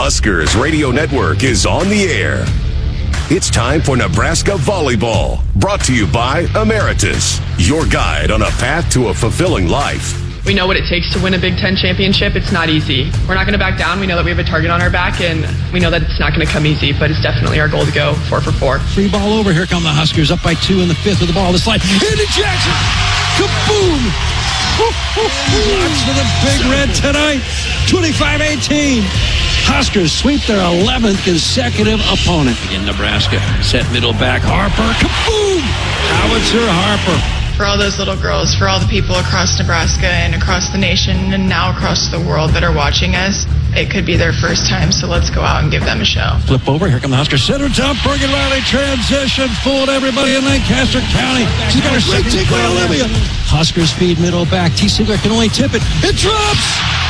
Huskers Radio Network is on the air. It's time for Nebraska Volleyball, brought to you by Emeritus, your guide on a path to a fulfilling life. We know what it takes to win a Big Ten championship. It's not easy. We're not going to back down. We know that we have a target on our back, and we know that it's not going to come easy, but it's definitely our goal to go 4 for 4. Free ball over. Here come the Huskers, up by 2 in the 5th with the ball. The slide. Into Jackson. Kaboom! Blocks for the Big Red tonight. 25-18. Huskers sweep their 11th consecutive opponent in Nebraska. Set middle back. Harper. Kaboom! Howitzer Harper. For all those little girls, for all the people across Nebraska and across the nation and now across the world that are watching us, it could be their first time, so let's go out and give them a show. Flip over. Here come the Huskers. Center jump. Bergen Riley transition. Fooled everybody in Lancaster County. She's got her second take by Olivia. Huskers feed middle back. T. Siegler can only tip it. It drops.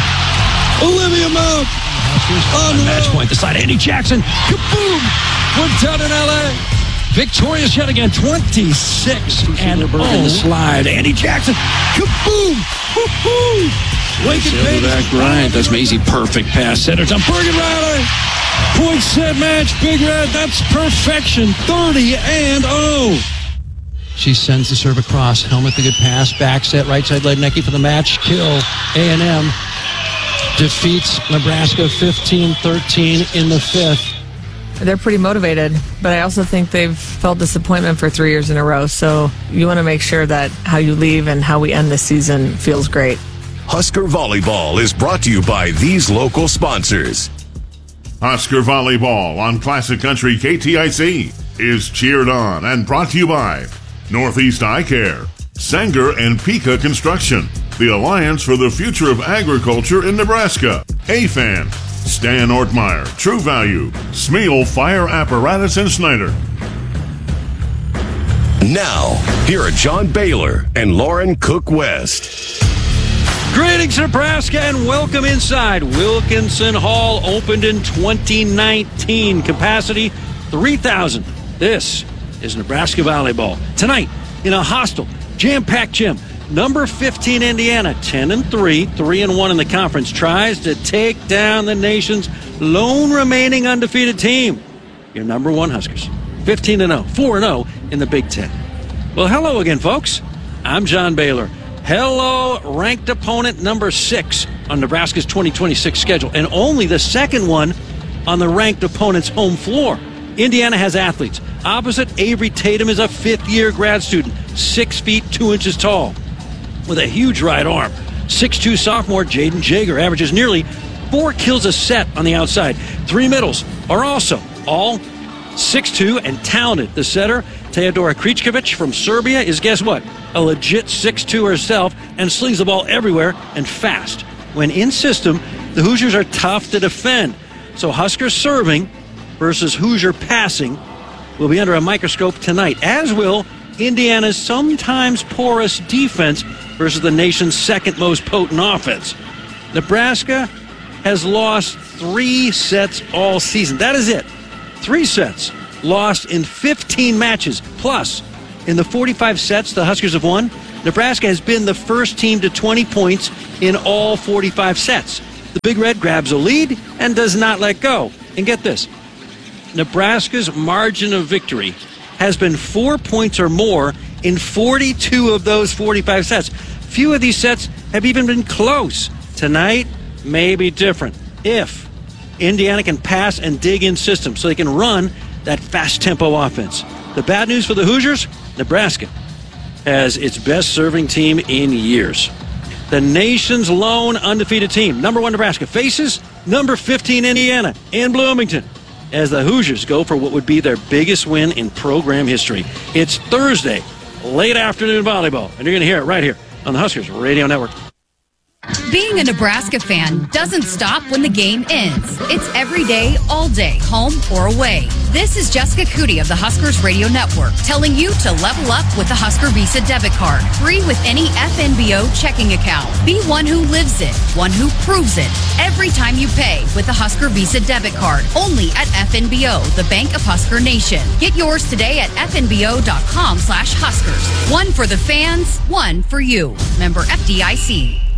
Olivia Mount. On the match point. The side. Andy Jackson. Kaboom. We're done in L.A. Victorious yet again, 26 and over the slide. Andy Jackson, kaboom! Woo-hoo! Lincoln Page. Back Bryant, that's Maisie, perfect pass. Center jump, Bergen Riley. Point set match, Big Red, that's perfection, 30-0. She sends the serve across. Helmet, the good pass. Back set, right side Lednicki for the match. Kill. A&M defeats Nebraska 15-13 in the 5th. They're pretty motivated, but I also think they've felt disappointment for 3 years in a row. So you want to make sure that how you leave and how we end the season feels great. Husker Volleyball is brought to you by these local sponsors. Husker Volleyball on Classic Country KTIC is cheered on and brought to you by Northeast Eye Care, Sanger and Pika Construction, the Alliance for the Future of Agriculture in Nebraska, AFAN, Stan Ortmeyer, True Value, Smeal Fire Apparatus in Snyder. Now, here are John Baylor and Lauren Cook-West. Greetings, Nebraska, and welcome inside. Wilkinson Hall opened in 2019. Capacity 3,000. This is Nebraska Volleyball. Tonight, in a hostile, jam-packed gym, number 15 Indiana, 10-3, 3-1 in the conference, tries to take down the nation's lone remaining undefeated team. Your number 1 Huskers, 15-0, 4-0 in the Big Ten. Well, hello again, folks. I'm John Baylor. Hello, ranked opponent number 6 on Nebraska's 2026 schedule, and only the second one on the ranked opponent's home floor. Indiana has athletes. Opposite, Avery Tatum is a 5th-year grad student, 6 feet 2 inches tall, with a huge right arm. 6'2 sophomore Jaden Jager averages nearly 4 kills a set on the outside. 3 middles are also all 6'2 and talented. The setter, Teodora Kričković from Serbia, is, guess what, a legit 6'2 herself and slings the ball everywhere and fast. When in system, the Hoosiers are tough to defend. So Husker serving versus Hoosier passing will be under a microscope tonight, as will Indiana's sometimes porous defense versus the nation's second most potent offense. Nebraska has lost 3 sets all season. That is it. 3 sets lost in 15 matches. Plus, in the 45 sets the Huskers have won, Nebraska has been the first team to 20 points in all 45 sets. The Big Red grabs a lead and does not let go. And get this, Nebraska's margin of victory has been 4 points or more in 42 of those 45 sets. Few of these sets have even been close. Tonight may be different if Indiana can pass and dig in system so they can run that fast tempo offense. The bad news for the Hoosiers, Nebraska has its best serving team in years. The nation's lone undefeated team, number 1 Nebraska, faces number 15 Indiana in Bloomington as the Hoosiers go for what would be their biggest win in program history. It's Thursday, late afternoon volleyball, and you're going to hear it right here on the Huskers Radio Network. Being a Nebraska fan doesn't stop when the game ends. It's every day, all day, home or away. This is Jessica Cootie of the Huskers Radio Network telling you to level up with the Husker Visa debit card. Free with any FNBO checking account. Be one who lives it, one who proves it. Every time you pay with the Husker Visa debit card. Only at FNBO, the Bank of Husker Nation. Get yours today at fnbo.com/Huskers. One for the fans, one for you. Member FDIC.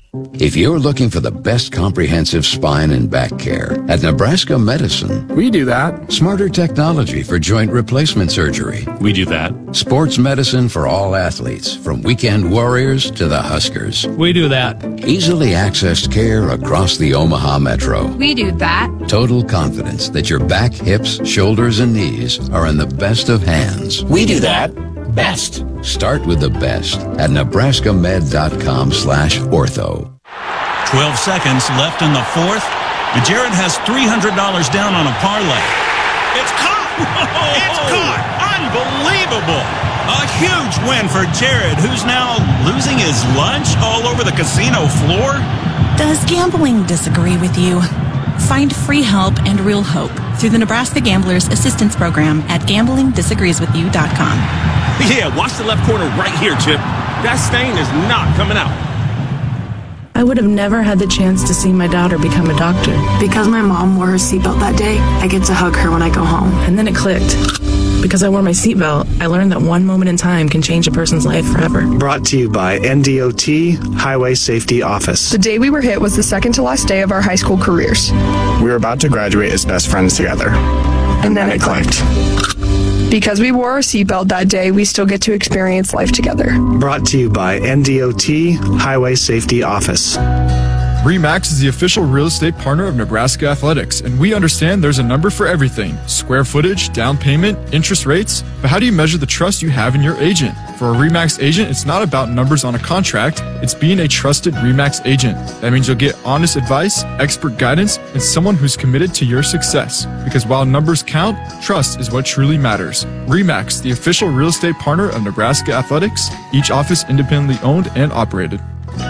If you're looking for the best comprehensive spine and back care, at Nebraska Medicine, we do that. Smarter technology for joint replacement surgery. We do that. Sports medicine for all athletes, from weekend warriors to the Huskers. We do that. Easily accessed care across the Omaha Metro. We do that. Total confidence that your back, hips, shoulders, and knees are in the best of hands. We do that. Best. Start with the best at nebraskamed.com/ortho. 12 seconds left in the fourth. Jared has $300 down on a parlay. It's caught! It's caught! Unbelievable! A huge win for Jared, who's now losing his lunch all over the casino floor. Does gambling disagree with you? Find free help and real hope through the Nebraska Gamblers Assistance Program at gamblingdisagreeswithyou.com. Yeah, watch the left corner right here, Chip. That stain is not coming out. I would have never had the chance to see my daughter become a doctor. Because my mom wore her seatbelt that day, I get to hug her when I go home. And then it clicked. Because I wore my seatbelt, I learned that one moment in time can change a person's life forever. Brought to you by NDOT Highway Safety Office. The day we were hit was the second to last day of our high school careers. We were about to graduate as best friends together. And then it clicked. Because we wore our seatbelt that day, we still get to experience life together. Brought to you by NDOT Highway Safety Office. RE/MAX is the official real estate partner of Nebraska Athletics, and we understand there's a number for everything. Square footage, down payment, interest rates. But how do you measure the trust you have in your agent? For a RE/MAX agent, it's not about numbers on a contract. It's being a trusted RE/MAX agent. That means you'll get honest advice, expert guidance, and someone who's committed to your success. Because while numbers count, trust is what truly matters. RE/MAX, the official real estate partner of Nebraska Athletics, each office independently owned and operated.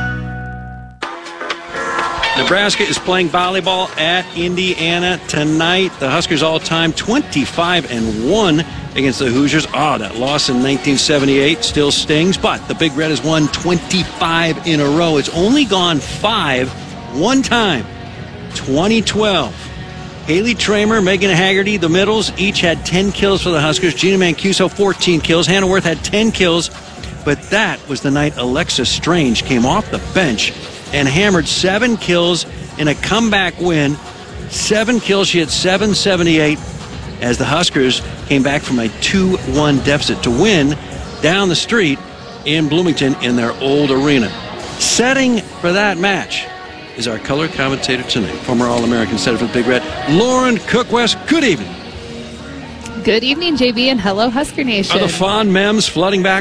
Nebraska is playing volleyball at Indiana tonight. The Huskers all-time 25-1 against the Hoosiers. That loss in 1978 still stings, but the Big Red has won 25 in a row. It's only gone 5 one time, 2012. Haley Tramer, Megan Haggerty, the middles, each had 10 kills for the Huskers. Gina Mancuso, 14 kills. Hannah Worth had 10 kills, but that was the night Alexa Strange came off the bench and hammered 7 kills in a comeback win. 7 kills. She had 778 as the Huskers came back from a 2-1 deficit to win down the street in Bloomington in their old arena. Setting for that match is our color commentator tonight, former All-American setter for the Big Red, Lauren Cookwest. Good evening. Good evening, JB, and hello, Husker Nation. Are the fond memes flooding back?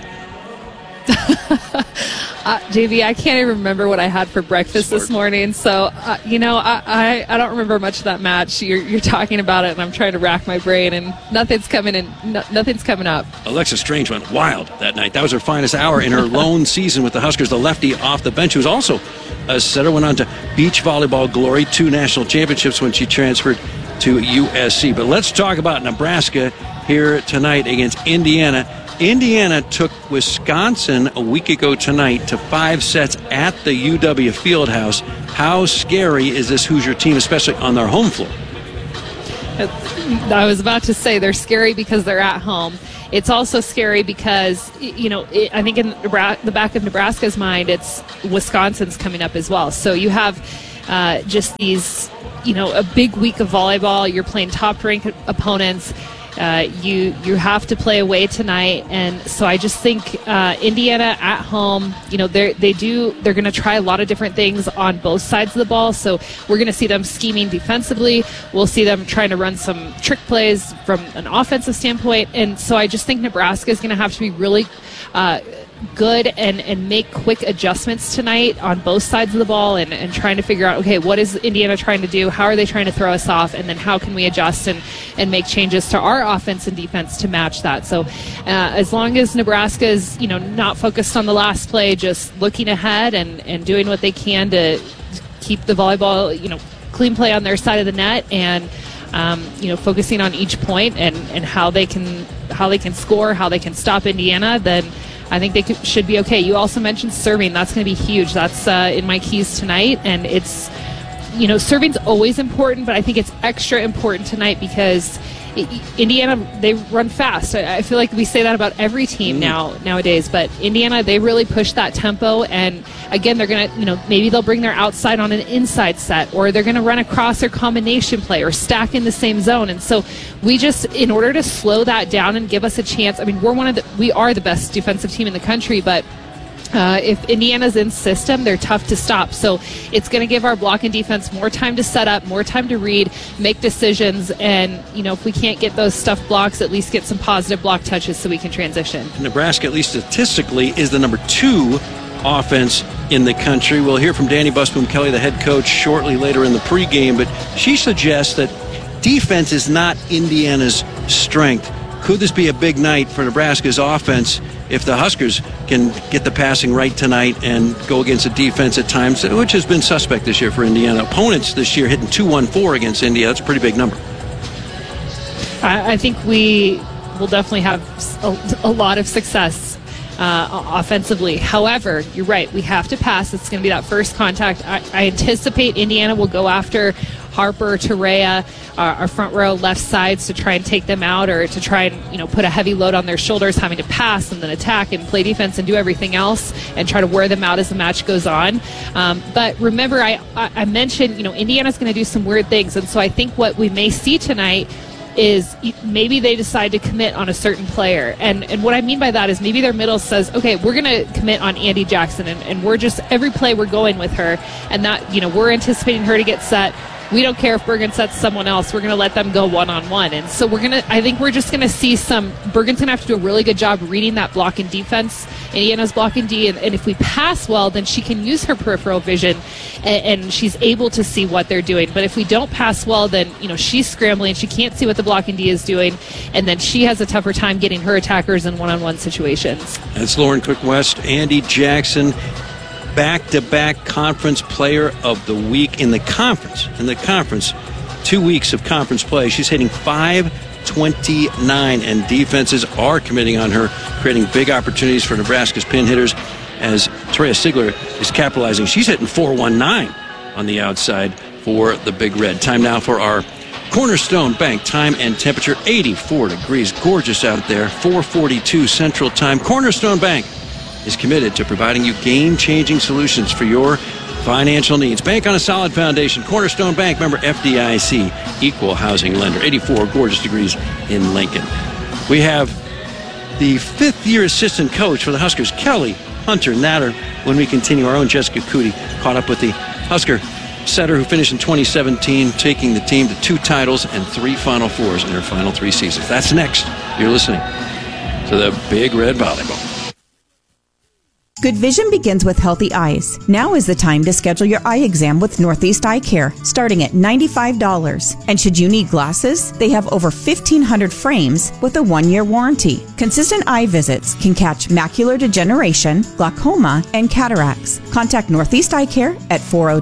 JB, I can't even remember what I had for breakfast this morning, so I don't remember much of that match. You're talking about it, and I'm trying to rack my brain, and nothing's coming up. Alexa Strange went wild that night. That was her finest hour in her lone season with the Huskers. The lefty off the bench, who was also a setter, went on to beach volleyball glory, 2 national championships when she transferred to USC. But let's talk about Nebraska here tonight against Indiana. Indiana took Wisconsin a week ago tonight to 5 sets at the UW Fieldhouse. How scary is this Hoosier team, especially on their home floor? I was about to say they're scary because they're at home. It's also scary because, I think in the back of Nebraska's mind, it's Wisconsin's coming up as well. So you have just these, a big week of volleyball. You're playing top-ranked opponents. You have to play away tonight, and so I just think Indiana at home, they're going to try a lot of different things on both sides of the ball. So we're going to see them scheming defensively. We'll see them trying to run some trick plays from an offensive standpoint, and so I just think Nebraska is going to have to be really good and make quick adjustments tonight on both sides of the ball and trying to figure out, okay, what is Indiana trying to do? How are they trying to throw us off? And then how can we adjust and make changes to our offense and defense to match that? So as long as Nebraska is, not focused on the last play, just looking ahead and doing what they can to keep the volleyball, clean play on their side of the net and focusing on each point and how they can score, how they can stop Indiana, then I think they should be okay. You also mentioned serving. That's going to be huge. That's in my keys tonight. And it's, serving's always important, but I think it's extra important tonight because Indiana, they run fast. I feel like we say that about every team nowadays, but Indiana, they really push that tempo, and again, they're going to, maybe they'll bring their outside on an inside set, or they're going to run across their combination play or stack in the same zone. And so we just, in order to slow that down and give us a chance, I mean, we are the best defensive team in the country, but if Indiana's in system, they're tough to stop. So it's going to give our block and defense more time to set up, more time to read, make decisions, and, if we can't get those stuffed blocks, at least get some positive block touches so we can transition. Nebraska, at least statistically, is the number 2 offense in the country. We'll hear from Danny Busboom-Kelly, the head coach, shortly later in the pregame, but she suggests that defense is not Indiana's strength. Could this be a big night for Nebraska's offense if the Huskers can get the passing right tonight and go against a defense at times, which has been suspect this year for Indiana? Opponents this year hitting 214 against India. That's a pretty big number. I think we will definitely have a lot of success offensively. However, you're right. We have to pass. It's going to be that first contact. I anticipate Indiana will go after Harper, Torreya, our front row left sides to try and take them out, or to try and put a heavy load on their shoulders, having to pass and then attack and play defense and do everything else and try to wear them out as the match goes on. But remember, I mentioned Indiana's going to do some weird things, and so I think what we may see tonight is maybe they decide to commit on a certain player. And what I mean by that is maybe their middle says, okay, we're going to commit on Andy Jackson, and we're just, every play we're going with her, and that, we're anticipating her to get set. We don't care if Bergen sets someone else. We're going to let them go one-on-one. And so I think we're just going to see Bergen's going to have to do a really good job reading that block and defense, Indiana's block and D. And if we pass well, then she can use her peripheral vision and she's able to see what they're doing. But if we don't pass well, then, she's scrambling. She can't see what the block and D is doing. And then she has a tougher time getting her attackers in one-on-one situations. That's Lauren Cook-West. Andy Jackson, back-to-back conference player of the week in the conference. 2 weeks of conference play. She's hitting .529, and defenses are committing on her, creating big opportunities for Nebraska's pin hitters as Torreya Sigler is capitalizing. She's hitting .419 on the outside for the Big Red. Time now for our Cornerstone Bank time and temperature, 84 degrees. Gorgeous out there, 4:42 Central Time. Cornerstone Bank is committed to providing you game-changing solutions for your financial needs. Bank on a solid foundation. Cornerstone Bank, member FDIC, equal housing lender. 84 gorgeous degrees in Lincoln. We have the fifth-year assistant coach for the Huskers, Kelly Hunter Natter. When we continue, our own Jessica Cootie caught up with the Husker setter who finished in 2017, taking the team to 2 titles and 3 Final Fours in her final 3 seasons. That's next. You're listening to the Big Red Volleyball. Good vision begins with healthy eyes. Now is the time to schedule your eye exam with Northeast Eye Care, starting at $95. And should you need glasses, they have over 1,500 frames with a 1-year warranty. Consistent eye visits can catch macular degeneration, glaucoma, and cataracts. Contact Northeast Eye Care at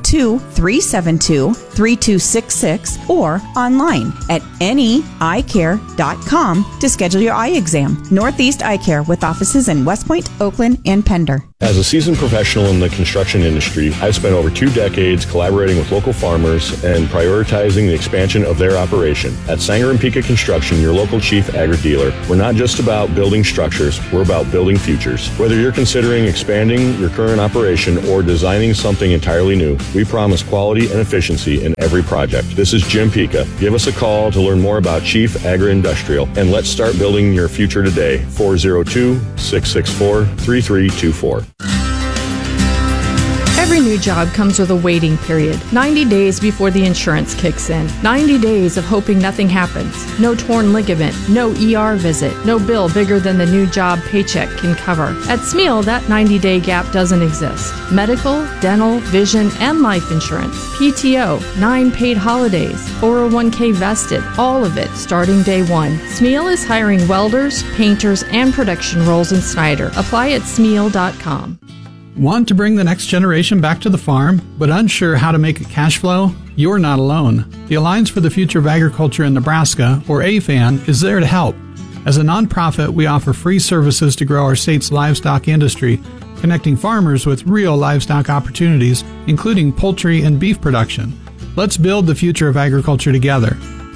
402-372-3266 or online at neeyecare.com to schedule your eye exam. Northeast Eye Care with offices in West Point, Oakland, and Pender. As a seasoned professional in the construction industry, I've spent over 2 decades collaborating with local farmers and prioritizing the expansion of their operation. At Sanger and Pika Construction, your local chief agri-dealer, we're not just about building structures, we're about building futures. Whether you're considering expanding your current operation or designing something entirely new, we promise quality and efficiency in every project. This is Jim Pika. Give us a call to learn more about Chief Agri-Industrial, and let's start building your future today. 402-664-3324. Every new job comes with a waiting period. 90 days before the insurance kicks in. 90 days of hoping nothing happens. No torn ligament, no ER visit, no bill bigger than the new job paycheck can cover. At Smeal, that 90-day gap doesn't exist. Medical, dental, vision, and life insurance. PTO, 9 paid holidays, 401k vested, all of it starting day 1. Smeal is hiring welders, painters, and production roles in Snyder. Apply at smeal.com. Want to bring the next generation back to the farm, but unsure how to make it cash flow? You're not alone. The Alliance for the Future of Agriculture in Nebraska, or AFAN, is there to help. As a nonprofit, we offer free services to grow our state's livestock industry, connecting farmers with real livestock opportunities, including poultry and beef production. Let's build the future of agriculture together.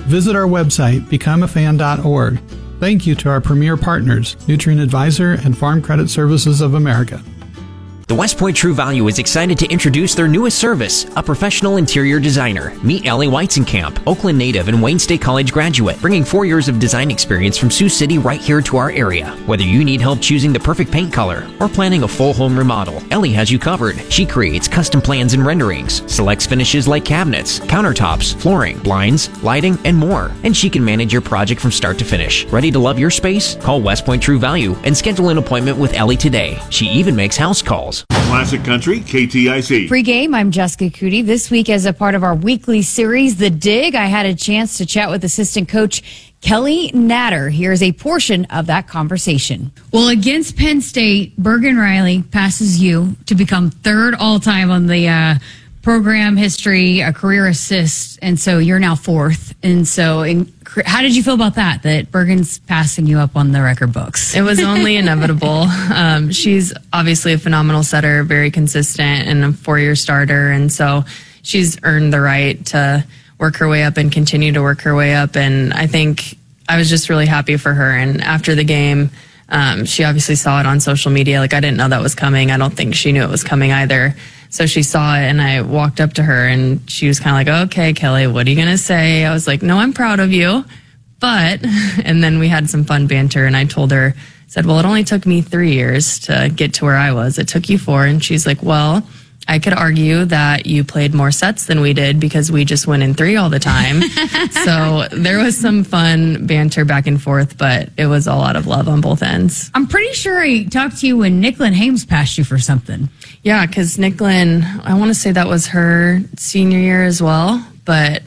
Visit our website, becomeafan.org. Thank you to our premier partners, Nutrient Advisor and Farm Credit Services of America. The West Point True Value is excited to introduce their newest service, a professional interior designer. Meet Ellie Weizenkamp, Oakland native and Wayne State College graduate, bringing 4 years of design experience from Sioux City right here to our area. Whether you need help choosing the perfect paint color or planning a full home remodel, Ellie has you covered. She creates custom plans and renderings, selects finishes like cabinets, countertops, flooring, blinds, lighting, and more. And she can manage your project from start to finish. Ready to love your space? Call West Point True Value and schedule an appointment with Ellie today. She even makes house calls. Classic Country, KTIC. Pre-game, I'm Jessica Cootie. This week, as a part of our weekly series, The Dig, I had a chance to chat with assistant coach Kelly Natter. Here's a portion of that conversation. Well, against Penn State, Bergen Riley passes you to become third all-time on the program history, a career assist, and so you're now fourth. And so how did you feel about that Bergen's passing you up on the record books? It was only inevitable. She's obviously a phenomenal setter, very consistent, and a 4-year starter. And so she's earned the right to work her way up and continue to work her way up. And I think I was just really happy for her. And after the game, she obviously saw it on social media. Like, I didn't know that was coming. I don't think she knew it was coming either. So she saw it, and I walked up to her, and she was kind of like, okay, Kelly, what are you going to say? I was like, no, I'm proud of you. But, and then we had some fun banter, and I told her, said, well, it only took me 3 years to get to where I was. It took you 4. And she's like, well, I could argue that you played more sets than we did because we just went in 3 all the time. So there was some fun banter back and forth, but it was all out of love on both ends. I'm pretty sure I talked to you when Nicklin Hames passed you for something. Yeah, because Nicklin, I want to say that was her senior year as well, but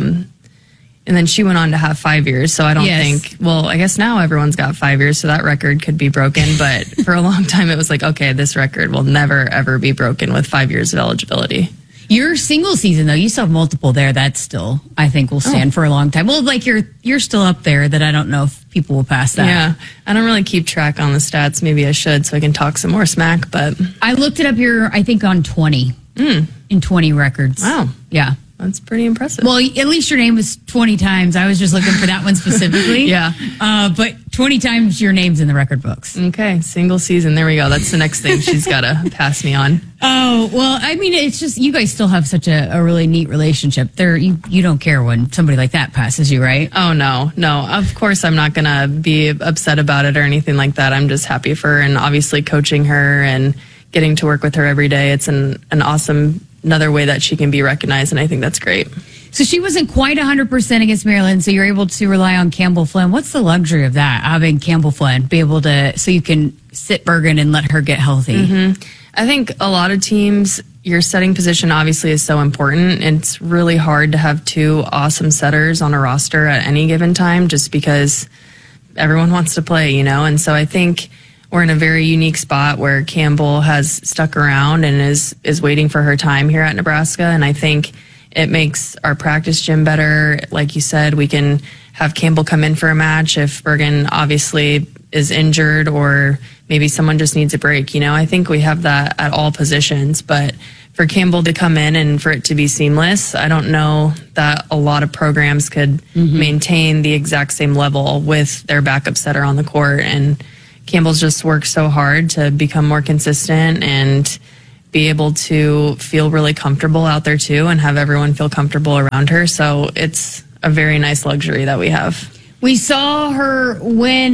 and then she went on to have 5 years, so I don't think, well, I guess now everyone's got 5 years, so that record could be broken, but for a long time it was like, okay, this record will never, ever be broken with 5 years of eligibility. Your single season, though, you still have multiple there. That still, I think, will stand for a long time. Well, like you're still up there that I don't know if people will pass that. Yeah, I don't really keep track on the stats. Maybe I should so I can talk some more smack, but... I looked it up here, I think, on 20. In 20 records. Wow. Yeah. That's pretty impressive. Well, at least your name was 20 times. I was just looking for that one specifically. Yeah. But 20 times your name's in the record books. Okay. Single season. There we go. That's the next thing she's got to pass me on. Oh, well, I mean, it's just, you guys still have such a really neat relationship. You don't care when somebody like that passes you, right? Oh, no. Of course, I'm not going to be upset about it or anything like that. I'm just happy for her, and obviously coaching her and getting to work with her every day. It's an awesome another way that she can be recognized, and I think that's great. So she wasn't quite 100% against Maryland, so you're able to rely on Campbell Flynn. What's the luxury of that, having Campbell Flynn be able to, so you can sit Bergen and let her get healthy? Mm-hmm. I think a lot of teams, your setting position obviously is so important. It's really hard to have 2 awesome setters on a roster at any given time just because everyone wants to play, and so I think we're in a very unique spot where Campbell has stuck around and is waiting for her time here at Nebraska. And I think it makes our practice gym better. Like you said, we can have Campbell come in for a match if Bergen obviously is injured or maybe someone just needs a break. I think we have that at all positions. But for Campbell to come in and for it to be seamless, I don't know that a lot of programs could maintain the exact same level with their backup setter on the court. And Campbell's just worked so hard to become more consistent and be able to feel really comfortable out there too and have everyone feel comfortable around her. So it's a very nice luxury that we have. We saw her win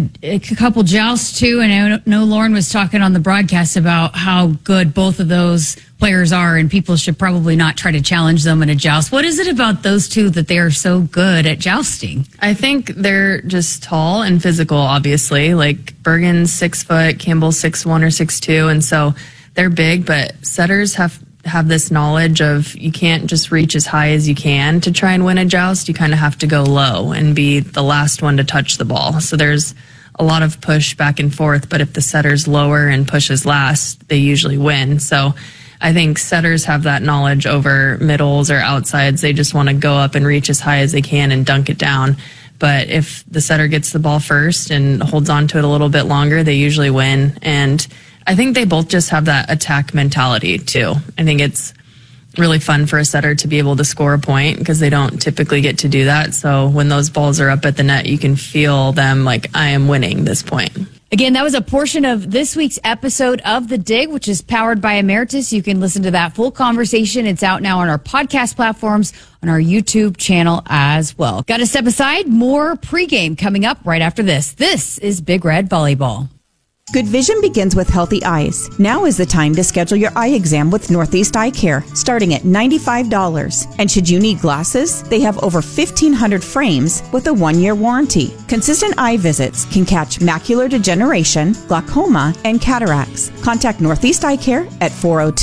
a couple jousts too, and I know Lauren was talking on the broadcast about how good both of those players are, and people should probably not try to challenge them in a joust. What is it about those two that they are so good at jousting? I think they're just tall and physical, obviously. Like Bergen's 6 foot, Campbell's 6'1" or 6'2", and so they're big, but setters have this knowledge of you can't just reach as high as you can to try and win a joust. You kind of have to go low and be the last one to touch the ball. So there's a lot of push back and forth, but if the setter's lower and pushes last, they usually win. So I think setters have that knowledge over middles or outsides. They just want to go up and reach as high as they can and dunk it down. But if the setter gets the ball first and holds on to it a little bit longer, they usually win. And I think they both just have that attack mentality too. I think it's really fun for a setter to be able to score a point because they don't typically get to do that. So when those balls are up at the net, you can feel them like, I am winning this point. Again, that was a portion of this week's episode of The Dig, which is powered by Emeritus. You can listen to that full conversation. It's out now on our podcast platforms, on our YouTube channel as well. Got to step aside. More pregame coming up right after this. This is Big Red Volleyball. Good vision begins with healthy eyes. Now is the time to schedule your eye exam with Northeast Eye Care, starting at $95. And should you need glasses, they have over 1,500 frames with a 1-year warranty. Consistent eye visits can catch macular degeneration, glaucoma, and cataracts. Contact Northeast Eye Care at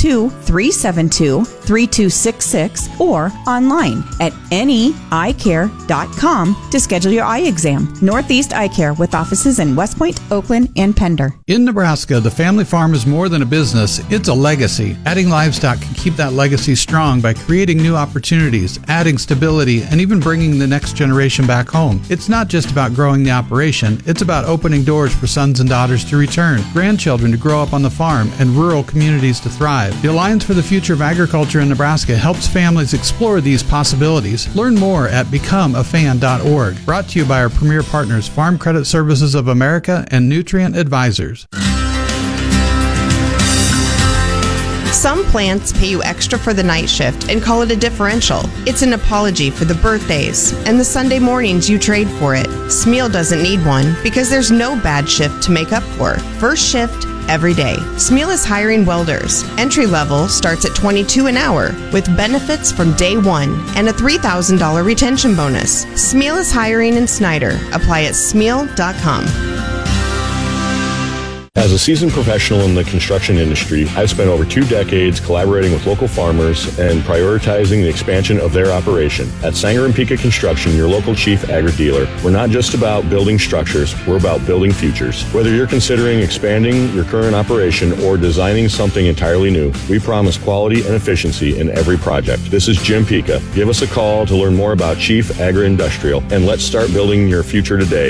402-372-3266 or online at neeyecare.com to schedule your eye exam. Northeast Eye Care with offices in West Point, Oakland, and Pender. In Nebraska, the family farm is more than a business, it's a legacy. Adding livestock can keep that legacy strong by creating new opportunities, adding stability, and even bringing the next generation back home. It's not just about growing the operation, it's about opening doors for sons and daughters to return, grandchildren to grow up on the farm, and rural communities to thrive. The Alliance for the Future of Agriculture in Nebraska helps families explore these possibilities. Learn more at becomeafan.org. Brought to you by our premier partners, Farm Credit Services of America and Nutrient Advisors. Some plants pay you extra for the night shift and call it a differential. It's an apology for the birthdays and the Sunday mornings you trade for it. Smeal doesn't need one because there's no bad shift to make up for. First shift, every day. Smeal is hiring welders. Entry level starts at $22 an hour with benefits from day one and a $3,000 retention bonus. Smeal is hiring in Snyder. Apply at smeal.com. As a seasoned professional in the construction industry, I've spent over 2 decades collaborating with local farmers and prioritizing the expansion of their operation. At Sanger and Pika Construction, your local chief agri-dealer, we're not just about building structures, we're about building futures. Whether you're considering expanding your current operation or designing something entirely new, we promise quality and efficiency in every project. This is Jim Pika. Give us a call to learn more about Chief Agri-Industrial, and let's start building your future today.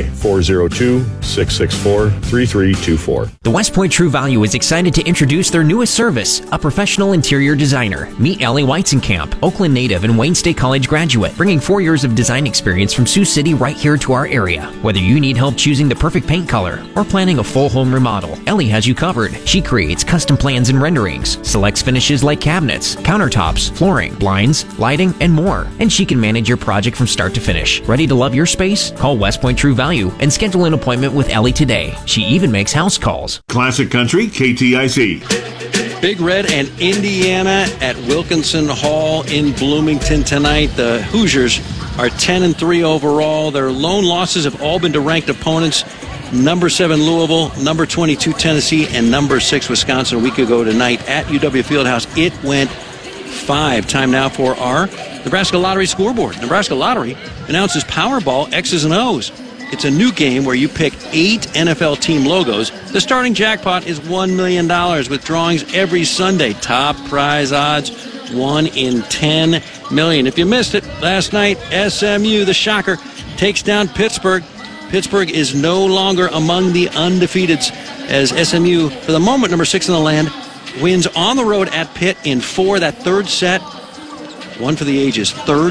402-664-3324. The West Point True Value is excited to introduce their newest service, a professional interior designer. Meet Ellie Weizenkamp, Oakland native and Wayne State College graduate, bringing 4 years of design experience from Sioux City right here to our area. Whether you need help choosing the perfect paint color or planning a full home remodel, Ellie has you covered. She creates custom plans and renderings, selects finishes like cabinets, countertops, flooring, blinds, lighting, and more. And she can manage your project from start to finish. Ready to love your space? Call West Point True Value and schedule an appointment with Ellie today. She even makes house calls. Classic Country, KTIC. Big Red and Indiana at Wilkinson Hall in Bloomington tonight. The Hoosiers are 10-3 overall. Their lone losses have all been to ranked opponents. Number 7 Louisville, number 22 Tennessee, and number 6 Wisconsin a week ago tonight at UW Fieldhouse. It went 5. Time now for our Nebraska Lottery scoreboard. Nebraska Lottery announces Powerball X's and O's. It's a new game where you pick 8 NFL team logos. The starting jackpot is $1 million with drawings every Sunday. Top prize odds, 1 in 10 million. If you missed it last night, SMU, the Shocker, takes down Pittsburgh. Pittsburgh is no longer among the undefeateds as SMU, for the moment, number 6 in the land, wins on the road at Pitt in 4. That third set, one for the ages,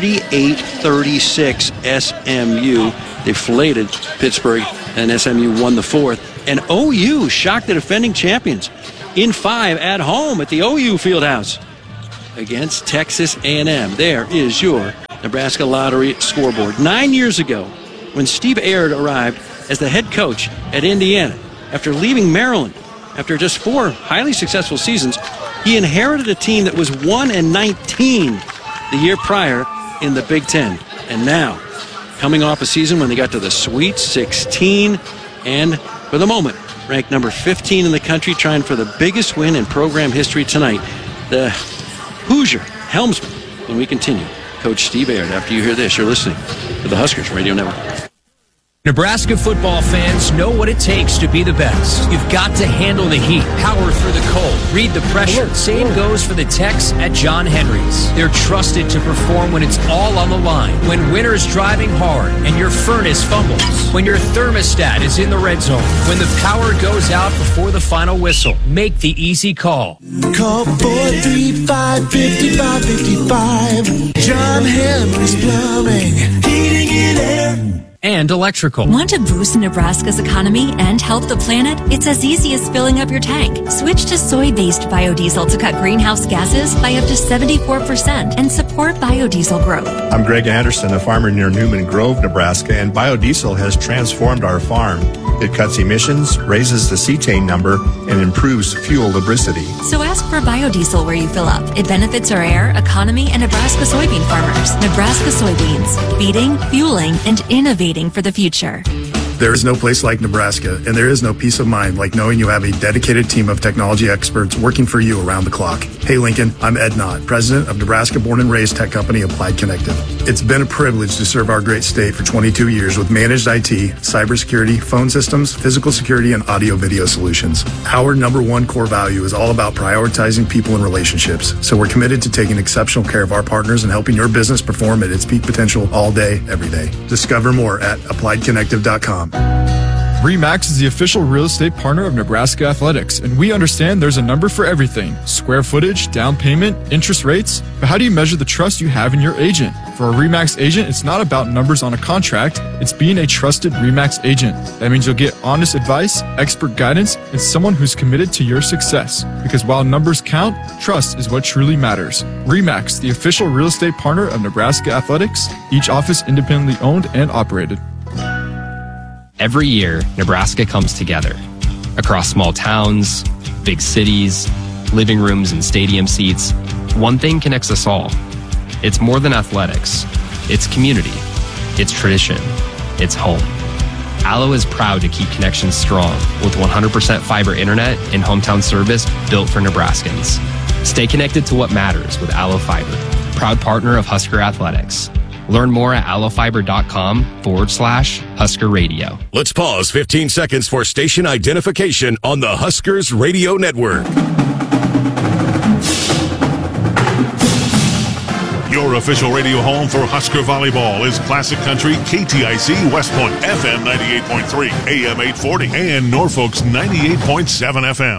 38-36 SMU. Deflated Pittsburgh, and SMU won the 4th. And OU shocked the defending champions in 5 at home at the OU Fieldhouse against Texas A&M. There is your Nebraska Lottery scoreboard. 9 years ago, when Steve Aird arrived as the head coach at Indiana, after leaving Maryland, after just 4 highly successful seasons, he inherited a team that was 1-19 the year prior in the Big Ten. And now, coming off a season when they got to the Sweet 16 and, for the moment, ranked number 15 in the country, trying for the biggest win in program history tonight. The Hoosier helmsman. When we continue, Coach Steve Aird. After you hear this, you're listening to the Huskers Radio Network. Nebraska football fans know what it takes to be the best. You've got to handle the heat, power through the cold, read the pressure. Same goes for the techs at John Henry's. They're trusted to perform when it's all on the line, when winter's driving hard and your furnace fumbles, when your thermostat is in the red zone, when the power goes out before the final whistle. Make the easy call. Call 435-5555. John Henry's Plumbing, Heating and Air. And electrical. Want to boost Nebraska's economy and help the planet? It's as easy as filling up your tank. Switch to soy-based biodiesel to cut greenhouse gases by up to 74% and support biodiesel growth. I'm Greg Anderson, a farmer near Newman Grove, Nebraska, and biodiesel has transformed our farm. It cuts emissions, raises the cetane number, and improves fuel lubricity. So ask for biodiesel where you fill up. It benefits our air, economy, and Nebraska soybean farmers. Nebraska soybeans, feeding, fueling, and innovating for the future. There is no place like Nebraska, and there is no peace of mind like knowing you have a dedicated team of technology experts working for you around the clock. Hey Lincoln, I'm Ed Knott, president of Nebraska born and raised tech company Applied Connective. It's been a privilege to serve our great state for 22 years with managed IT, cybersecurity, phone systems, physical security, and audio-video solutions. Our number one core value is all about prioritizing people and relationships, so we're committed to taking exceptional care of our partners and helping your business perform at its peak potential all day, every day. Discover more at appliedconnective.com. RE/MAX is the official real estate partner of Nebraska Athletics, and we understand there's a number for everything. Square footage, down payment, interest rates. But how do you measure the trust you have in your agent? For a RE/MAX agent, it's not about numbers on a contract. It's being a trusted RE/MAX agent. That means you'll get honest advice, expert guidance, and someone who's committed to your success. Because while numbers count, trust is what truly matters. RE/MAX, the official real estate partner of Nebraska Athletics, each office independently owned and operated. Every year, Nebraska comes together. Across small towns, big cities, living rooms and stadium seats, one thing connects us all. It's more than athletics. It's community. It's tradition. It's home. Allo is proud to keep connections strong with 100% fiber internet and hometown service built for Nebraskans. Stay connected to what matters with Allo Fiber, proud partner of Husker Athletics. Learn more at allofiber.com/Husker Radio. Let's pause 15 seconds for station identification on the Huskers Radio Network. Your official radio home for Husker volleyball is Classic Country KTIC West Point, FM 98.3, AM 840, and Norfolk's 98.7 FM.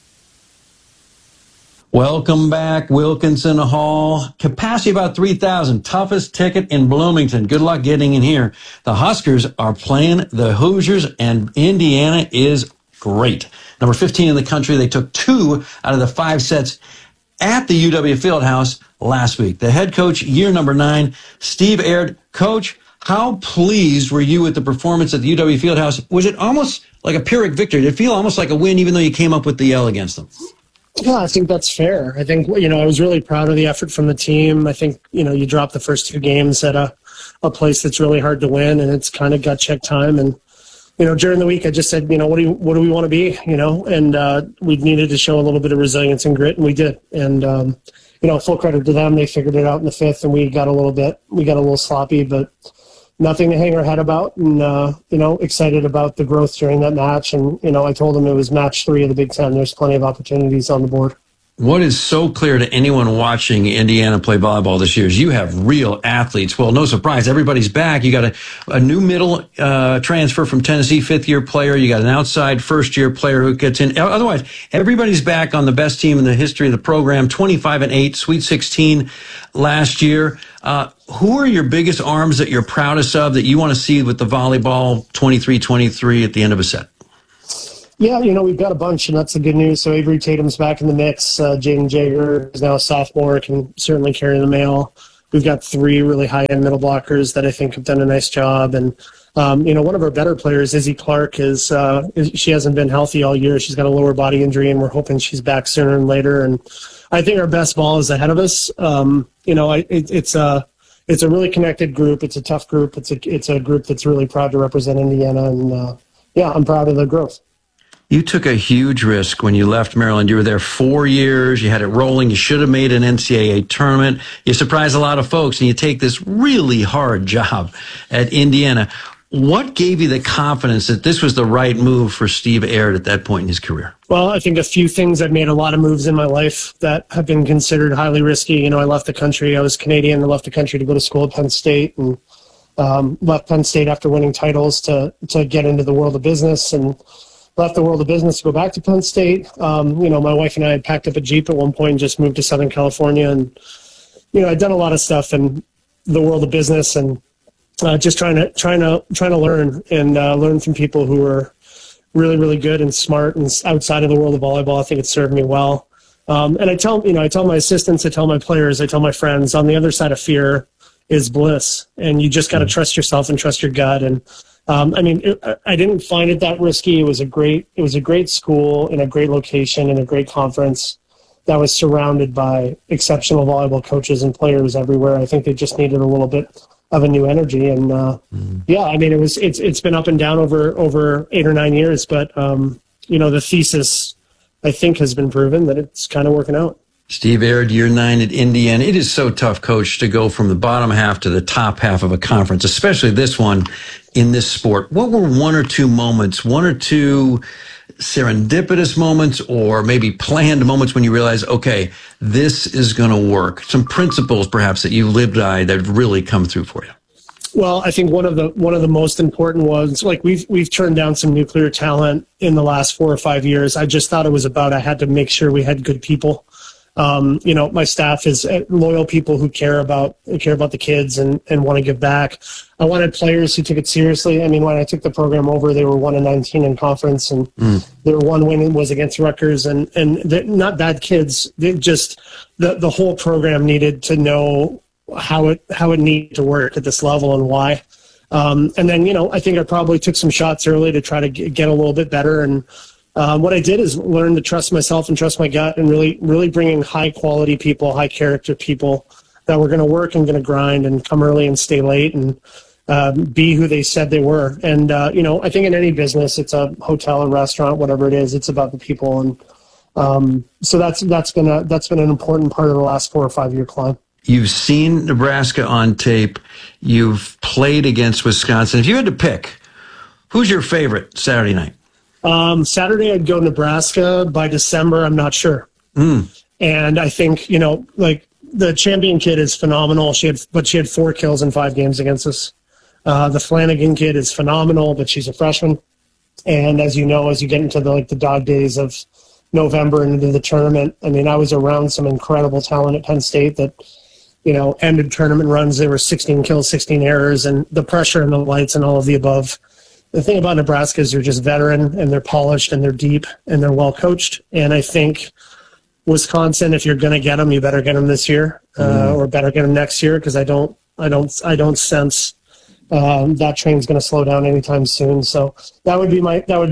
Welcome back, Wilkinson Hall. Capacity about 3,000. Toughest ticket in Bloomington. Good luck getting in here. The Huskers are playing the Hoosiers, and Indiana is great. Number 15 in the country. They took 2 out of the 5 sets at the UW Fieldhouse last week. The head coach, year number 9, Steve Aird. Coach, how pleased were you with the performance at the UW Fieldhouse? Was it almost like a Pyrrhic victory? Did it feel almost like a win, even though you came up with the L against them? Yeah, I think that's fair. I think, I was really proud of the effort from the team. I think, you drop the first 2 games at a place that's really hard to win, and it's kind of gut check time. And, during the week, I just said, what do we want to be, and we needed to show a little bit of resilience and grit, and we did. And, full credit to them. They figured it out in the 5th, and we got a little sloppy, but nothing to hang our head about, and, excited about the growth during that match. And, I told them it was match 3 of the Big Ten. There's plenty of opportunities on the board. What is so clear to anyone watching Indiana play volleyball this year is you have real athletes. Well, no surprise, everybody's back. You got a new middle transfer from Tennessee, 5th-year player. You got an outside first-year player who gets in. Otherwise, everybody's back on the best team in the history of the program, 25-8, Sweet 16 last year. Who are your biggest arms that you're proudest of that you want to see with the volleyball 23-23 at the end of a set? Yeah, we've got a bunch, and that's the good news. So Avery Tatum's back in the mix. Jaden Jager is now a sophomore, can certainly carry the mail. We've got 3 really high-end middle blockers that I think have done a nice job. And, one of our better players, Izzy Clark, she hasn't been healthy all year. She's got a lower body injury, and we're hoping she's back sooner than later. And I think our best ball is ahead of us. It's a really connected group. It's a tough group. It's a group that's really proud to represent Indiana. And, I'm proud of the growth. You took a huge risk when you left Maryland. You were there 4 years. You had it rolling. You should have made an NCAA tournament. You surprised a lot of folks, and you take this really hard job at Indiana. What gave you the confidence that this was the right move for Steve Aird at that point in his career? Well, I think a few things. I've made a lot of moves in my life that have been considered highly risky. You know, I left the country. I was Canadian. I left the country to go to school at Penn State, and left Penn State after winning titles to get into the world of business, and left the world of business to go back to Penn State. You know, my wife and I had packed up a Jeep at one point and just moved to Southern California. And, you know, I'd done a lot of stuff in the world of business, and just trying to learn and learn from people who are really, really good and smart and outside of the world of volleyball. I think it served me well. And I tell my assistants, I tell my players, I tell my friends, on the other side of fear is bliss, and you just got to trust yourself and trust your gut. And I mean, I didn't find it that risky. It was a great school in a great location in a great conference that was surrounded by exceptional volleyball coaches and players everywhere. I think they just needed a little bit of a new energy. And yeah, I mean, it's been up and down over 8 or 9 years, but you know, the thesis I think has been proven that it's kind of working out. Steve Aird, year 9 at Indiana. It is so tough, Coach, to go from the bottom half to the top half of a conference, especially this one in this sport. What were one or two serendipitous moments, or maybe planned moments when you realize, okay, this is going to work? Some principles, perhaps, that you lived by that really come through for you. Well, I think one of the most important ones, like we've turned down some nuclear talent in the last 4 or 5 years. I just thought it was about, I had to make sure we had good people. You know, my staff is loyal people who care about the kids and want to give back. I wanted players who took it seriously. I mean, when I took the program over, they were 1-19 in conference, and their one win was against Rutgers, and they're not bad kids. They just the whole program needed to know how it needed to work at this level and why. And then, you know, I think I probably took some shots early to try to get a little bit better. And what I did is learn to trust myself and trust my gut, and really bringing high quality people, high character people that were going to work and going to grind and come early and stay late and be who they said they were. And, you know, I think in any business, it's a hotel, a restaurant, whatever it is, it's about the people. And so that's been an important part of the last 4 or 5 year climb. You've seen Nebraska on tape. You've played against Wisconsin. If you had to pick, who's your favorite Saturday night? Saturday, I'd go Nebraska. By December, I'm not sure. And I think, you know, like the champion kid is phenomenal. She had 4 kills in 5 games against us. The Flanagan kid is phenomenal, but she's a freshman. And as you know, as you get into the dog days of November and into the tournament, I mean, I was around some incredible talent at Penn State that, you know, ended tournament runs. There were 16 kills, 16 errors, and the pressure and the lights and all of the above. The thing about Nebraska is they're just veteran, and they're polished, and they're deep, and they're well coached. And I think Wisconsin, if you're going to get them, you better get them this year, or better get them next year, because I don't sense that train's going to slow down anytime soon. So that'd be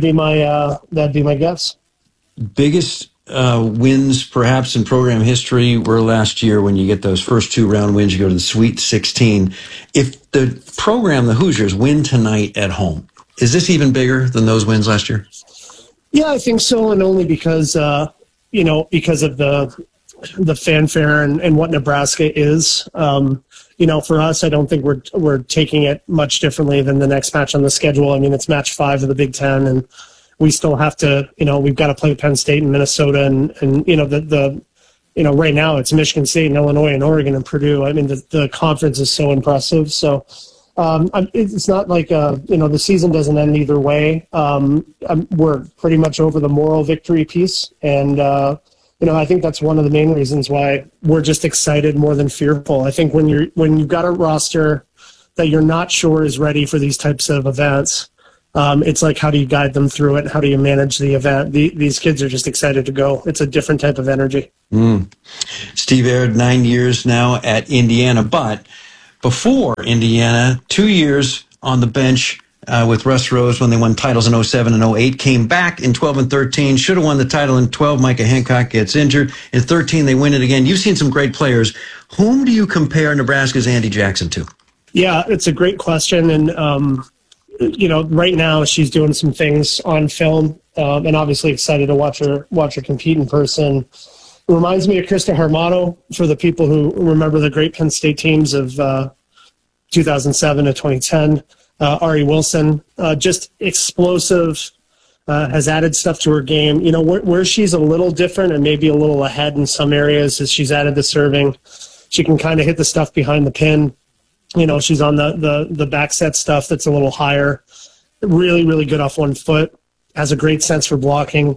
my guess. Biggest wins, perhaps, in program history were last year when you get those first 2 round wins. You go to the Sweet 16. If the program, the Hoosiers, win tonight at home, is this even bigger than those wins last year? Yeah, I think so, and only because you know, because of the fanfare and what Nebraska is. You know, for us, I don't think we're taking it much differently than the next match on the schedule. I mean, it's match 5 of the Big Ten, and we still have to, you know, we've got to play Penn State and Minnesota, and you know, you know, right now it's Michigan State and Illinois and Oregon and Purdue. I mean, the conference is so impressive. So it's not like, you know, the season doesn't end either way. We're pretty much over the moral victory piece. And, you know, I think that's one of the main reasons why we're just excited more than fearful. I think when you've got a roster that you're not sure is ready for these types of events, it's like, how do you guide them through it? How do you manage the event? These kids are just excited to go. It's a different type of energy. Steve Aird, 9 years now at Indiana, but before Indiana, 2 years on the bench with Russ Rose when they won titles in 07 and 08, came back in 12 and 13, should have won the title in 12. Micah Hancock gets injured. In 13, they win it again. You've seen some great players. Whom do you compare Nebraska's Andy Jackson to? Yeah, it's a great question. And, you know, right now she's doing some things on film, and obviously excited to watch her compete in person. It reminds me of Krista Harmato, for the people who remember the great Penn State teams of 2007 to 2010. Ari Wilson, just explosive, has added stuff to her game. You know, where she's a little different and maybe a little ahead in some areas is she's added the serving. She can kind of hit the stuff behind the pin. You know, she's on the back set stuff that's a little higher. Really, really good off one foot. Has a great sense for blocking.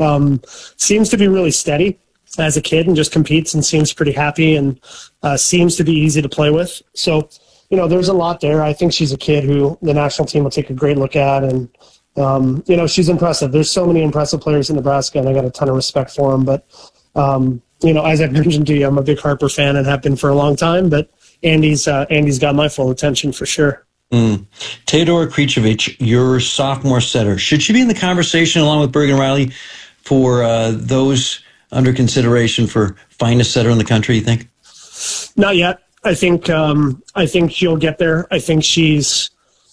Seems to be really steady as a kid and just competes and seems pretty happy and seems to be easy to play with. So, you know, there's a lot there. I think she's a kid who the national team will take a great look at. And, you know, she's impressive. There's so many impressive players in Nebraska, and I got a ton of respect for them. But, you know, as I've mentioned to you, I'm a big Harper fan and have been for a long time. But Andy's got my full attention for sure. Teodora Kričević, your sophomore setter, should she be in the conversation along with Bergen Riley for those under consideration for finest setter in the country, you think? Not yet. I think she'll get there. I think she's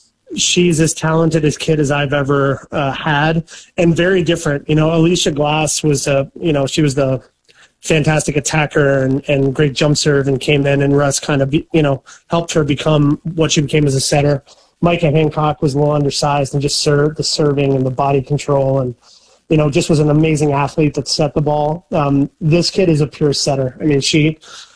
as talented a kid as I've ever had, and very different. You know, Alicia Glass was she was the fantastic attacker and great jump serve, and came in, and Russ kind of helped her become what she became as a setter. Micah Hancock was a little undersized and just the serving and the body control, and just was an amazing athlete that set the ball. This kid is a pure setter. I mean, she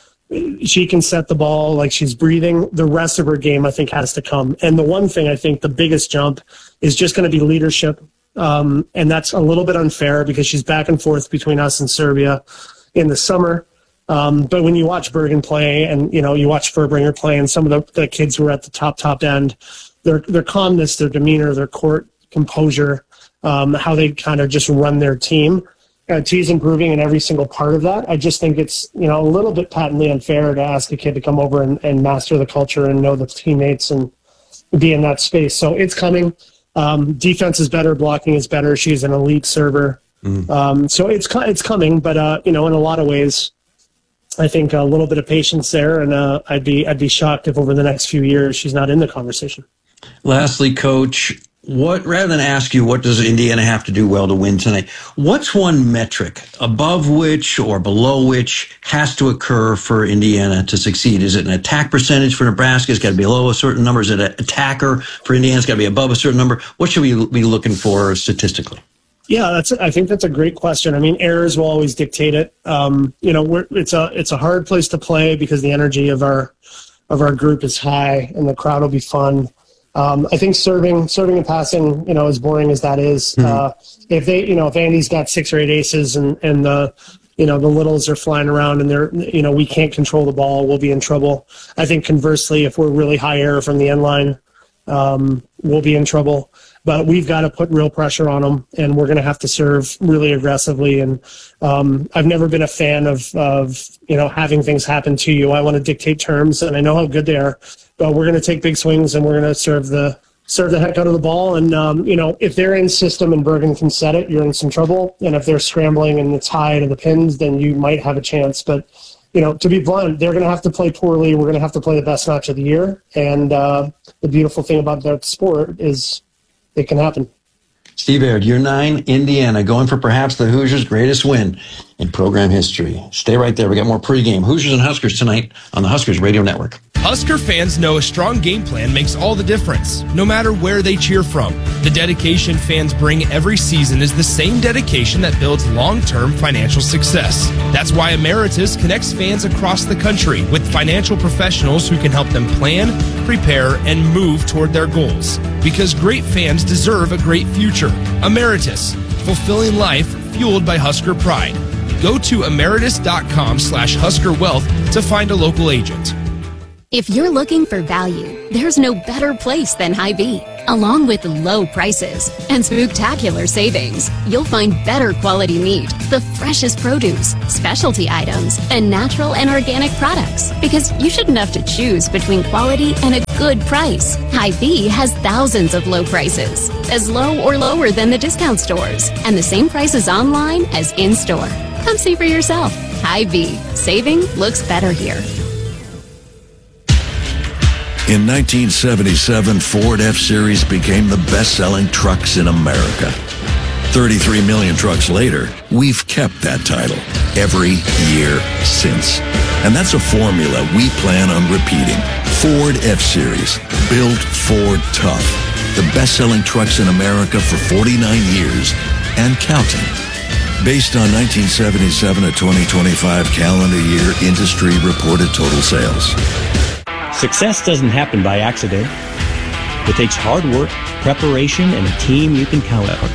can set the ball like she's breathing. The rest of her game, I think, has to come. And the one thing I think the biggest jump is just going to be leadership. And that's a little bit unfair because she's back and forth between us and Serbia in the summer. But when you watch Bergen play and, you watch Furbringer play and some of the kids who are at the top end, their calmness, their demeanor, their court composure, how they kind of just run their team. T's improving in every single part of that. I just think it's, a little bit patently unfair to ask a kid to come over and master the culture and know the teammates and be in that space. So it's coming. Defense is better. Blocking is better. She's an elite server. So it's coming, but, in a lot of ways, I think a little bit of patience there. And I'd be shocked if over the next few years she's not in the conversation. Lastly, Coach, rather than ask you what does Indiana have to do well to win tonight, what's one metric above which or below which has to occur for Indiana to succeed? Is it an attack percentage for Nebraska? It's got to be below a certain number. Is it an attacker for Indiana? It's got to be above a certain number. What should we be looking for statistically? Yeah, I think that's a great question. I mean, errors will always dictate it. It's a hard place to play because the energy of our group is high and the crowd will be fun. I think serving and passing, as boring as that is, if Andy's got 6 or 8 aces and the littles are flying around and we can't control the ball, we'll be in trouble. I think conversely, if we're really high error from the end line, we'll be in trouble. But we've got to put real pressure on them, and we're going to have to serve really aggressively. And I've never been a fan of having things happen to you. I want to dictate terms, and I know how good they are. But we're going to take big swings, and we're going to serve the heck out of the ball. And if they're in system and Bergen can set it, you're in some trouble. And if they're scrambling and it's high to the pins, then you might have a chance. But to be blunt, they're going to have to play poorly. We're going to have to play the best match of the year. And the beautiful thing about that sport is it can happen. Steve Aird, year 9, Indiana, going for perhaps the Hoosiers' greatest win in program history. Stay right there. We got more pregame Hoosiers and Huskers tonight on the Huskers Radio Network. Husker fans know a strong game plan makes all the difference, no matter where they cheer from. The dedication fans bring every season is the same dedication that builds long-term financial success. That's why Emeritus connects fans across the country with financial professionals who can help them plan, prepare, and move toward their goals. Because great fans deserve a great future. Emeritus, fulfilling life fueled by Husker pride. Go to emeritus.com/Husker Wealth to find a local agent. If you're looking for value, there's no better place than Hy-Vee. Along with low prices and spectacular savings, you'll find better quality meat, the freshest produce, specialty items, and natural and organic products. Because you shouldn't have to choose between quality and a good price. Hy-Vee has thousands of low prices, as low or lower than the discount stores, and the same prices online as in-store. Come see for yourself. Hy-Vee. Saving looks better here. In 1977, Ford F-Series became the best-selling trucks in America. 33 million trucks later, we've kept that title every year since. And that's a formula we plan on repeating. Ford F-Series, built Ford tough. The best-selling trucks in America for 49 years and counting. Based on 1977 to 2025 calendar year industry reported total sales. Success doesn't happen by accident. It takes hard work, preparation, and a team you can count on.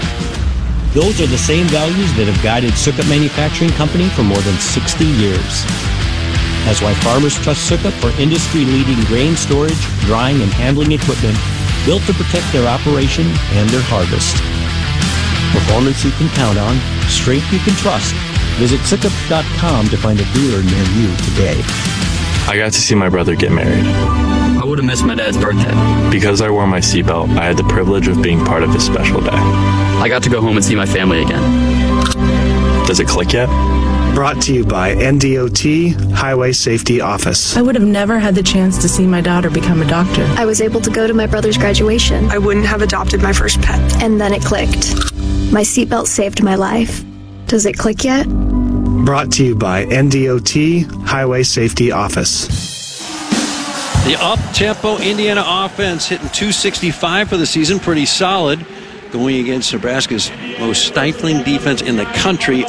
Those are the same values that have guided Sukup Manufacturing Company for more than 60 years. That's why farmers trust Sukup for industry-leading grain storage, drying, and handling equipment built to protect their operation and their harvest. Performance you can count on, strength you can trust. Visit Sukup.com to find a dealer near you today. I got to see my brother get married. I would have missed my dad's birthday. Because I wore my seatbelt, I had the privilege of being part of his special day. I got to go home and see my family again. Does it click yet? Brought to you by NDOT Highway Safety Office. I would have never had the chance to see my daughter become a doctor. I was able to go to my brother's graduation. I wouldn't have adopted my first pet. And then it clicked. My seatbelt saved my life. Does it click yet? Brought to you by NDOT Highway Safety Office. The up-tempo Indiana offense hitting 265 for the season, pretty solid. Going against Nebraska's most stifling defense in the country,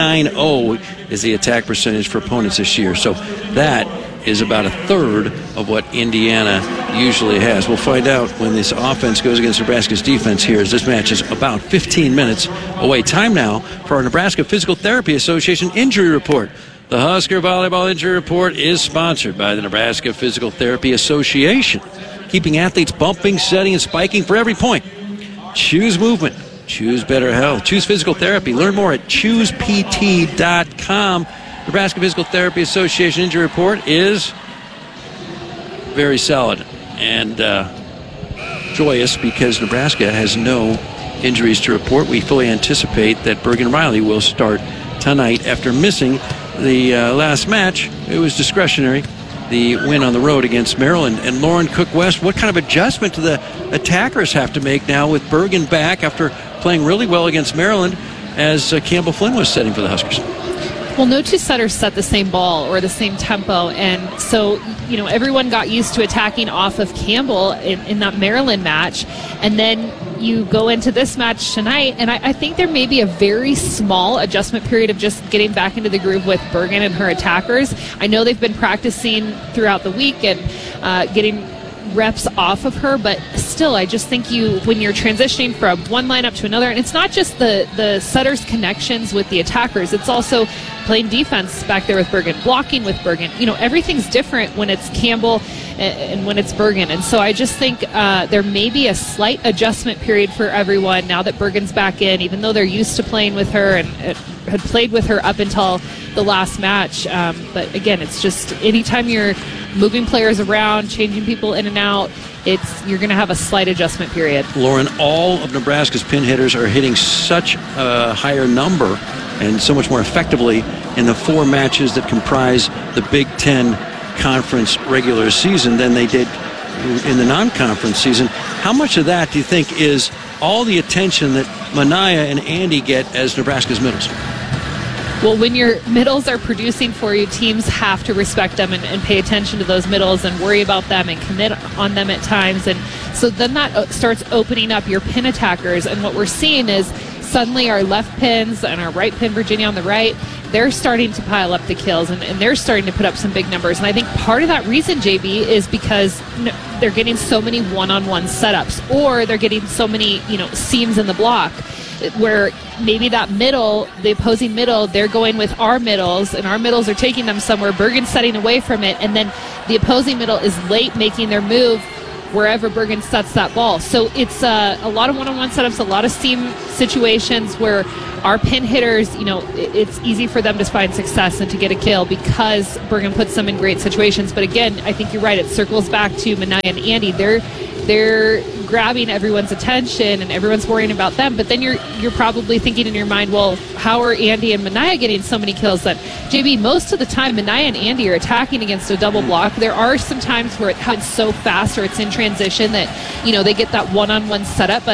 0.90 is the attack percentage for opponents this year. So that is about a third of what Indiana usually has. We'll find out when this offense goes against Nebraska's defense here, as this match is about 15 minutes away. Time now for our Nebraska Physical Therapy Association injury report. The Husker Volleyball Injury Report is sponsored by the Nebraska Physical Therapy Association, keeping athletes bumping, setting, and spiking for every point. Choose movement. Choose better health. Choose physical therapy. Learn more at choosept.com. Nebraska Physical Therapy Association injury report is very solid and joyous because Nebraska has no injuries to report. We fully anticipate that Bergen Riley will start tonight after missing the last match. It was discretionary, the win on the road against Maryland. And Lauren Cook-West, what kind of adjustment do the attackers have to make now with Bergen back after playing really well against Maryland as Campbell Flynn was setting for the Huskers? Well, no two setters set the same ball or the same tempo, and so everyone got used to attacking off of Campbell in that Maryland match, and then you go into this match tonight, and I think there may be a very small adjustment period of just getting back into the groove with Bergen and her attackers. I know they've been practicing throughout the week and getting reps off of her, but still, I just think when you're transitioning from one lineup to another, and it's not just the setters' connections with the attackers, it's also playing defense back there with Bergen, blocking with Bergen. Everything's different when it's Campbell and when it's Bergen, and so I just think there may be a slight adjustment period for everyone now that Bergen's back in, even though they're used to playing with her and had played with her up until the last match. But again, it's just anytime you're moving players around, changing people in and out, you're going to have a slight adjustment period. Lauren, all of Nebraska's pin hitters are hitting such a higher number and so much more effectively in the 4 matches that comprise the Big Ten Conference regular season than they did in the non-conference season. How much of that do you think is all the attention that Manaya and Andy get as Nebraska's middles? Well, when your middles are producing for you, teams have to respect them and pay attention to those middles and worry about them and commit on them at times. And so then that starts opening up your pin attackers. And what we're seeing is suddenly our left pins and our right pin, Virginia on the right, they're starting to pile up the kills and they're starting to put up some big numbers. And I think part of that reason, JB, is because they're getting so many one-on-one setups, or they're getting so many, seams in the block, where maybe that middle, the opposing middle, they're going with our middles, and our middles are taking them somewhere. Bergen's setting away from it, and then the opposing middle is late making their move wherever Bergen sets that ball. So it's a lot of one-on-one setups, a lot of seam situations where our pin hitters, it's easy for them to find success and to get a kill because Bergen puts them in great situations. But again, I think you're right. It circles back to Manaya and Andy. They're grabbing everyone's attention and everyone's worrying about them, but then you're probably thinking in your mind, well, how are Andy and Manaya getting so many kills? Then JB, most of the time Manaya and Andy are attacking against a double block. There are some times where it happens so fast or it's in transition that they get that one-on-one setup, but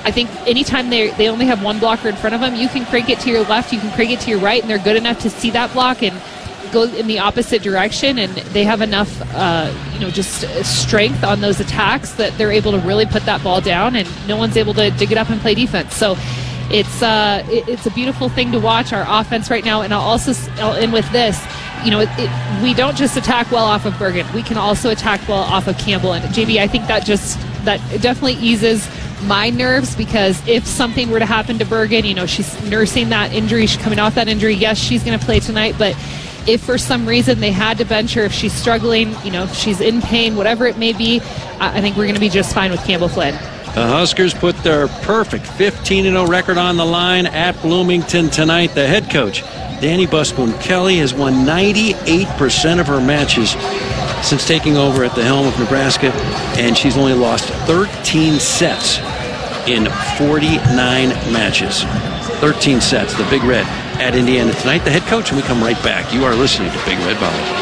I think anytime they only have one blocker in front of them, you can crank it to your left, you can crank it to your right, and they're good enough to see that block and go in the opposite direction, and they have enough just strength on those attacks that they're able to really put that ball down, and no one's able to dig it up and play defense. So it's a beautiful thing to watch, our offense right now. And I'll end with this. We don't just attack well off of Bergen. We can also attack well off of Campbell. And JB, I think that definitely eases my nerves, because if something were to happen to Bergen, she's nursing that injury, she's coming off that injury. Yes, she's going to play tonight, but if for some reason they had to bench her, if she's struggling, if she's in pain, whatever it may be, I think we're going to be just fine with Campbell Flynn. The Huskers put their perfect 15-0 record on the line at Bloomington tonight. The head coach, Danny Busboom Kelly, has won 98% of her matches since taking over at the helm of Nebraska, and she's only lost 13 sets in 49 matches. 13 sets, the Big Red at Indiana tonight. The head coach, and we come right back. You are listening to Big Red Volleyball.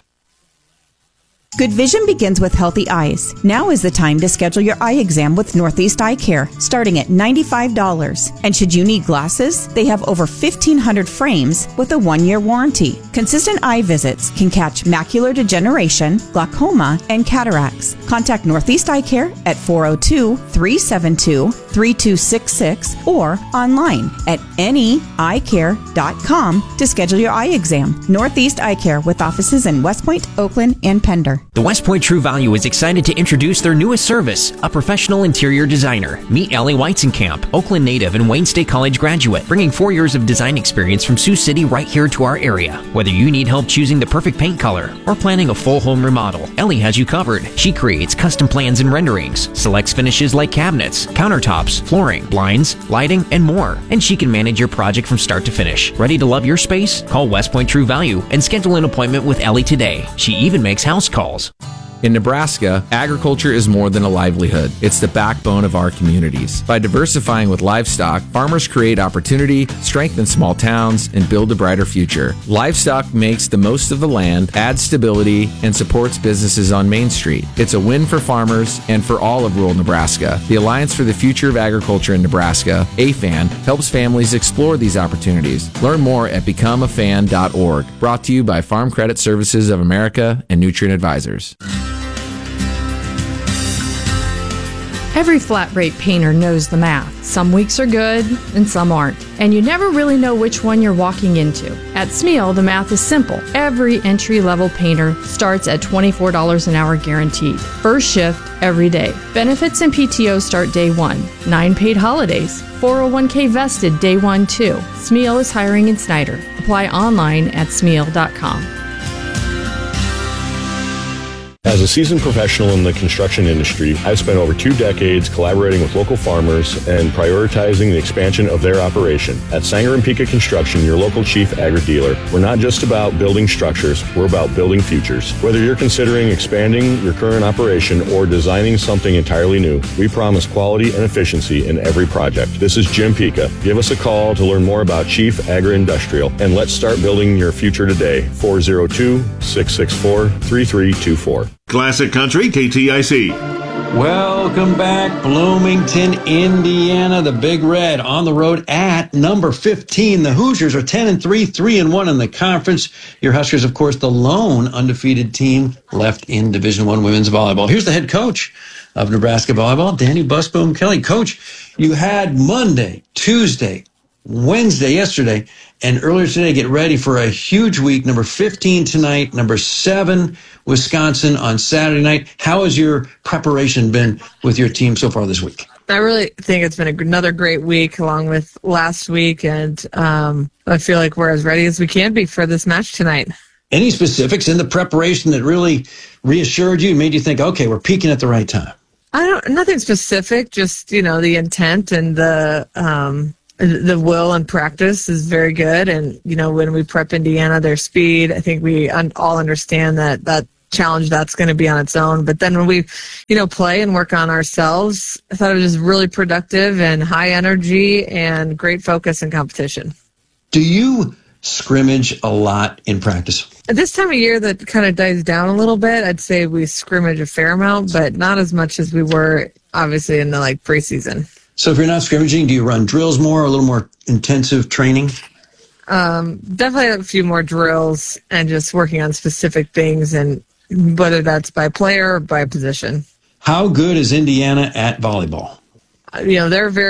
Good vision begins with healthy eyes. Now is the time to schedule your eye exam with Northeast Eye Care, starting at $95. And should you need glasses, they have over 1,500 frames with a 1-year warranty. Consistent eye visits can catch macular degeneration, glaucoma, and cataracts. Contact Northeast Eye Care at 402-372-3266 or online at neeyecare.com to schedule your eye exam. Northeast Eye Care, with offices in West Point, Oakland, and Pender. The West Point True Value is excited to introduce their newest service, a professional interior designer. Meet Ellie Weizenkamp, Oakland native and Wayne State College graduate, bringing 4 years of design experience from Sioux City right here to our area. Whether you need help choosing the perfect paint color or planning a full home remodel, Ellie has you covered. She creates custom plans and renderings, selects finishes like cabinets, countertops, flooring, blinds, lighting, and more. And she can manage your project from start to finish. Ready to love your space? Call West Point True Value and schedule an appointment with Ellie today. She even makes house calls. In Nebraska, agriculture is more than a livelihood. It's the backbone of our communities. By diversifying with livestock, farmers create opportunity, strengthen small towns, and build a brighter future. Livestock makes the most of the land, adds stability, and supports businesses on Main Street. It's a win for farmers and for all of rural Nebraska. The Alliance for the Future of Agriculture in Nebraska, AFAN, helps families explore these opportunities. Learn more at becomeafan.org. Brought to you by Farm Credit Services of America and Nutrient Advisors. Every flat rate painter knows the math. Some weeks are good and some aren't. And you never really know which one you're walking into. At Smeal, the math is simple. Every entry-level painter starts at $24 an hour guaranteed. First shift every day. Benefits and PTO start day 1. 9 paid holidays. 401k vested day 1 too. Smeal is hiring in Snyder. Apply online at smeal.com. As a seasoned professional in the construction industry, I've spent over 2 decades collaborating with local farmers and prioritizing the expansion of their operation. At Sanger & Pika Construction, your local chief agri-dealer, we're not just about building structures, we're about building futures. Whether you're considering expanding your current operation or designing something entirely new, we promise quality and efficiency in every project. This is Jim Pika. Give us a call to learn more about Chief Agri-Industrial, and let's start building your future today. 402-664-3324. Classic Country, KTIC. Welcome back, Bloomington, Indiana. The Big Red on the road at number 15. The Hoosiers are 10-3, 3-1 in the conference. Your Huskers, of course, the lone undefeated team left in Division I women's volleyball. Here's the head coach of Nebraska volleyball, Danny Busboom Kelly. Coach, you had Monday, Tuesday, Wednesday, yesterday, and earlier today, get ready for a huge week. Number 15 tonight, number 7, Wisconsin on Saturday night. How has your preparation been with your team so far this week? I really think it's been another great week along with last week, and I feel like we're as ready as we can be for this match tonight. Any specifics in the preparation that really reassured you and made you think, okay, we're peaking at the right time? Nothing specific, just, the intent and the will and practice is very good. And, when we prep Indiana, their speed, I think we all understand that challenge that's going to be on its own. But then when we, play and work on ourselves, I thought it was really productive and high energy and great focus and competition. Do you scrimmage a lot in practice? At this time of year, that kind of dies down a little bit. I'd say we scrimmage a fair amount, but not as much as we were, obviously, in the preseason. So if you're not scrimmaging, do you run drills more or a little more intensive training? Definitely a few more drills and just working on specific things, and whether that's by player or by position. How good is Indiana at volleyball? They're very